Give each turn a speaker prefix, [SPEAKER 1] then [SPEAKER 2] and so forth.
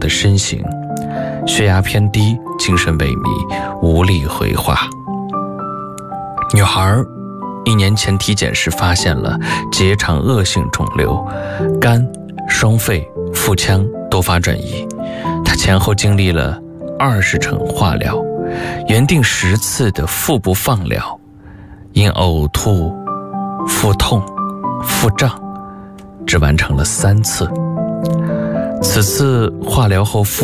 [SPEAKER 1] 的身形，血压偏低，精神萎靡，无力回话。女孩1年前体检时发现了结肠恶性肿瘤，肝、双肺、腹腔多发转移。她前后经历了20场化疗，原定10次的腹部放疗，因呕吐、腹痛、腹胀，只完成了3次。此次化疗后腹